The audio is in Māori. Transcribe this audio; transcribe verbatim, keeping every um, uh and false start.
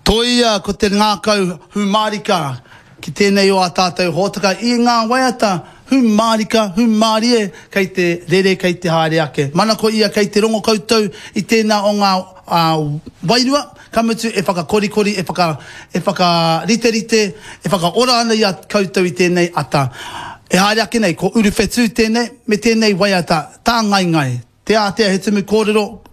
Toia ko te ngākau hu marika ki tēnei o a tātou hōtaka i ngā waiata hu marika, hu marie kei te rere, kei te haere ake. Mana ko ia kei te rongo koutou i tēnā o ngā uh, wairua, ka mutu e whakakorikori, e whaka, e whaka rite rite, e whaka ora ana ia koutou i tēnei ata. E haere ake nei, ko uru whetū tēnei, me tēnei waiata, tā ngai ngai. Te Aotearoa he tumu kōrero,